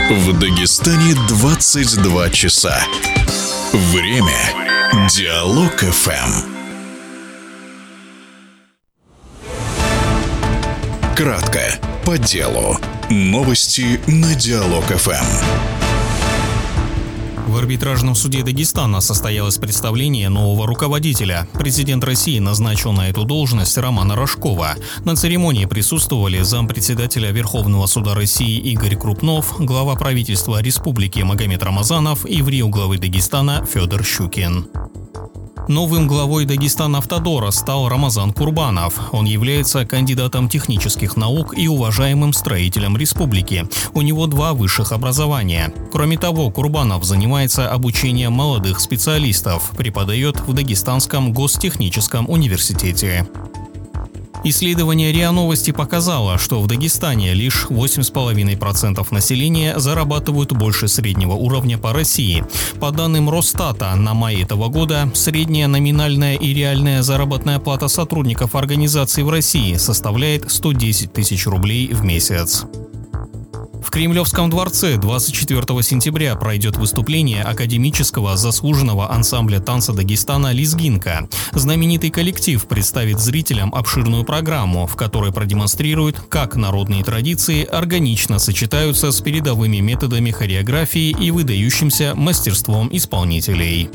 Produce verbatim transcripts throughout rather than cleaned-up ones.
В Дагестане двадцать два часа. Время Диалог эф эм. Кратко, по делу. Новости на Диалог эф эм. В арбитражном суде Дагестана состоялось представление нового руководителя. Президент России назначил на эту должность Романа Рожкова. На церемонии присутствовали зампредседателя Верховного суда России Игорь Крупнов, глава правительства Республики Магомед Рамазанов и врио главы Дагестана Федор Щукин. Новым главой Дагестанавтодора стал Рамазан Курбанов. Он является кандидатом технических наук и уважаемым строителем республики. У него два высших образования. Кроме того, Курбанов занимается обучением молодых специалистов, преподает в Дагестанском гостехническом университете. Исследование РИА Новости показало, что в Дагестане лишь восемь целых пять десятых процента населения зарабатывают больше среднего уровня по России. По данным Росстата, на май этого года средняя номинальная и реальная заработная плата сотрудников организаций в России составляет сто десять тысяч рублей в месяц. В Кремлевском дворце двадцать четвёртого сентября пройдет выступление академического заслуженного ансамбля танца Дагестана «Лезгинка». Знаменитый коллектив представит зрителям обширную программу, в которой продемонстрирует, как народные традиции органично сочетаются с передовыми методами хореографии и выдающимся мастерством исполнителей.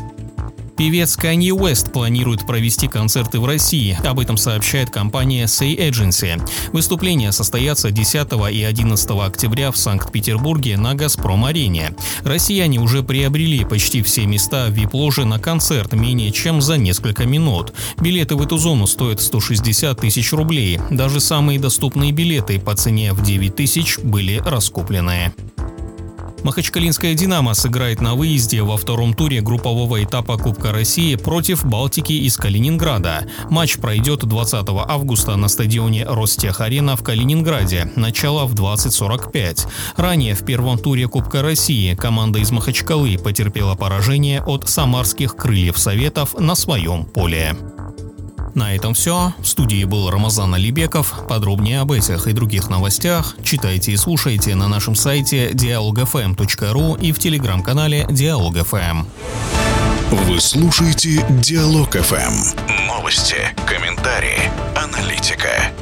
Певец Канье Уэст планирует провести концерты в России, об этом сообщает компания Say Agency. Выступления состоятся десятого и одиннадцатого октября в Санкт-Петербурге на «Газпром-арене». Россияне уже приобрели почти все места в ви ай пи-ложе на концерт менее чем за несколько минут. Билеты в эту зону стоят сто шестьдесят тысяч рублей. Даже самые доступные билеты по цене в девять тысяч были раскуплены. Махачкалинская «Динамо» сыграет на выезде во втором туре группового этапа Кубка России против «Балтики» из Калининграда. Матч пройдет двадцатого августа на стадионе «Ростех-Арена» в Калининграде. Начало в двадцать сорок пять. Ранее в первом туре Кубка России команда из Махачкалы потерпела поражение от самарских «Крыльев Советов» на своем поле. На этом все. В студии был Рамазан Алибеков. Подробнее об этих и других новостях читайте и слушайте на нашем сайте диалог эф эм точка ру и в телеграм-канале Диалог эф эм. Вы слушаете Диалог эф эм. Новости, комментарии, аналитика.